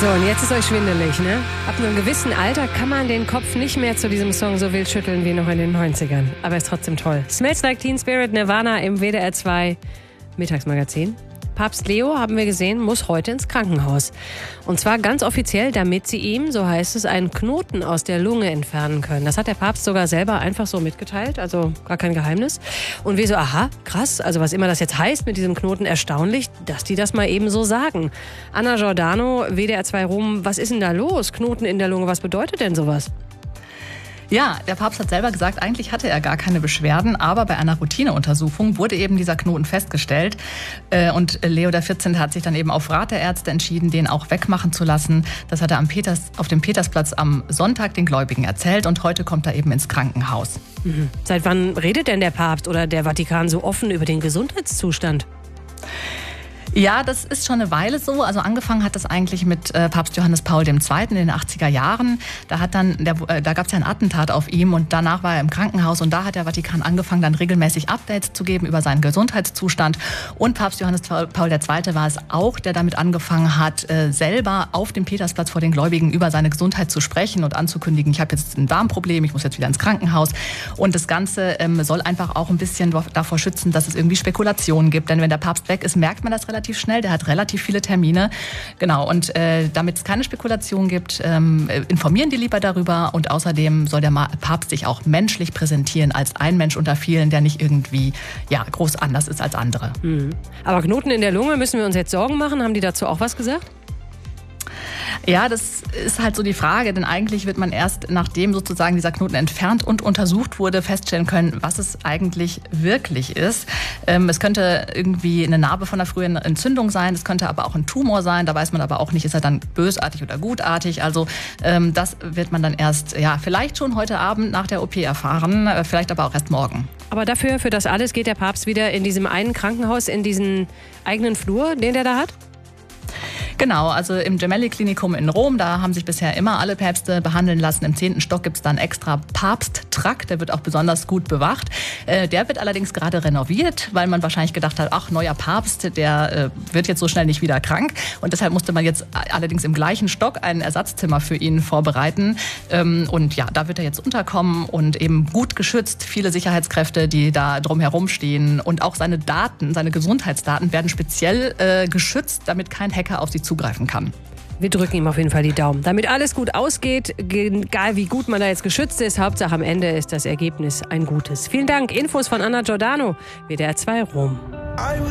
So, und jetzt ist euch schwindelig, ne? Ab einem gewissen Alter kann man den Kopf nicht mehr zu diesem Song so wild schütteln wie noch in den 90ern. Aber ist trotzdem toll. Smells Like Teen Spirit, Nirvana im WDR 2 Mittagsmagazin. Papst Leo, haben wir gesehen, muss heute ins Krankenhaus. Und zwar ganz offiziell, damit sie ihm, so heißt es, einen Knoten aus der Lunge entfernen können. Das hat der Papst sogar selber einfach so mitgeteilt, also gar kein Geheimnis. Und wir so, aha, krass, also was immer das jetzt heißt mit diesem Knoten, erstaunlich, dass die das mal eben so sagen. Anna Giordano, WDR 2 Rom, was ist denn da los? Knoten in der Lunge, was bedeutet denn sowas? Ja, der Papst hat selber gesagt, eigentlich hatte er gar keine Beschwerden, aber bei einer Routineuntersuchung wurde eben dieser Knoten festgestellt. Und Leo XIV. Hat sich dann eben auf Rat der Ärzte entschieden, den auch wegmachen zu lassen. Das hat er auf dem Petersplatz am Sonntag den Gläubigen erzählt und heute kommt er eben ins Krankenhaus. Mhm. Seit wann redet denn der Papst oder der Vatikan so offen über den Gesundheitszustand? Ja, das ist schon eine Weile so. Also angefangen hat das eigentlich mit Papst Johannes Paul II. In den 80er Jahren. Da gab es ja ein Attentat auf ihm und danach war er im Krankenhaus und da hat der Vatikan angefangen, dann regelmäßig Updates zu geben über seinen Gesundheitszustand. Und Papst Johannes Paul II. War es auch, der damit angefangen hat, selber auf dem Petersplatz vor den Gläubigen über seine Gesundheit zu sprechen und anzukündigen, ich habe jetzt ein Darmproblem, ich muss jetzt wieder ins Krankenhaus. Und das Ganze soll einfach auch ein bisschen davor schützen, dass es irgendwie Spekulationen gibt. Denn wenn der Papst weg ist, merkt man das relativ schnell. Der hat relativ viele Termine. Genau. Und damit es keine Spekulation gibt, informieren die lieber darüber. Und außerdem soll der Papst sich auch menschlich präsentieren als ein Mensch unter vielen, der nicht irgendwie groß anders ist als andere. Mhm. Aber Knoten in der Lunge, müssen wir uns jetzt Sorgen machen? Haben die dazu auch was gesagt? Ja, das ist halt so die Frage, denn eigentlich wird man erst, nachdem sozusagen dieser Knoten entfernt und untersucht wurde, feststellen können, was es eigentlich wirklich ist. Es könnte irgendwie eine Narbe von einer früheren Entzündung sein, es könnte aber auch ein Tumor sein, da weiß man aber auch nicht, ist er dann bösartig oder gutartig. Also das wird man dann erst, vielleicht schon heute Abend nach der OP erfahren, vielleicht aber auch erst morgen. Aber für das alles geht der Papst wieder in diesem einen Krankenhaus, in diesen eigenen Flur, den der da hat? Genau, also im Gemelli-Klinikum in Rom, da haben sich bisher immer alle Päpste behandeln lassen. Im 10. Stock gibt es dann extra Papsttrakt, der wird auch besonders gut bewacht. Der wird allerdings gerade renoviert, weil man wahrscheinlich gedacht hat, ach, neuer Papst, der wird jetzt so schnell nicht wieder krank. Und deshalb musste man jetzt allerdings im gleichen Stock ein Ersatzzimmer für ihn vorbereiten. Und ja, da wird er jetzt unterkommen und eben gut geschützt. Viele Sicherheitskräfte, die da drumherum stehen. Und auch seine Daten, seine Gesundheitsdaten werden speziell geschützt, damit kein Hacker auf sie zugreifen kann. Wir drücken ihm auf jeden Fall die Daumen. Damit alles gut ausgeht, egal wie gut man da jetzt geschützt ist, Hauptsache am Ende ist das Ergebnis ein gutes. Vielen Dank. Infos von Anna Giordano, WDR 2 Rom.